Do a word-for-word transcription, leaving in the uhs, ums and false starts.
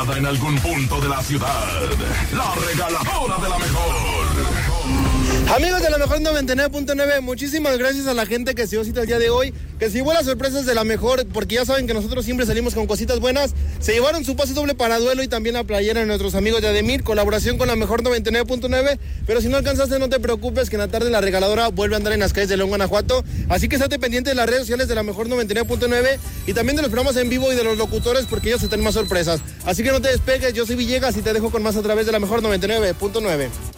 En algún punto de la ciudad, la regaladora de la mejor. Amigos de la mejor noventa y nueve punto nueve, muchísimas gracias a la gente que se dio cita el día de hoy, que se llevó las sorpresas de la mejor, porque ya saben que nosotros siempre salimos con cositas buenas. Se llevaron su pase doble para duelo y también la playera de nuestros amigos de Ademir, colaboración con la mejor noventa y nueve punto nueve. Pero si no alcanzaste, no te preocupes, que en la tarde la regaladora vuelve a andar en las calles de León, Guanajuato. Así que estate pendiente de las redes sociales de la mejor noventa y nueve punto nueve y también de los programas en vivo y de los locutores, porque ellos se tienen más sorpresas. Así que no te despegues, yo soy Villegas y te dejo con más a través de la mejor noventa y nueve punto nueve.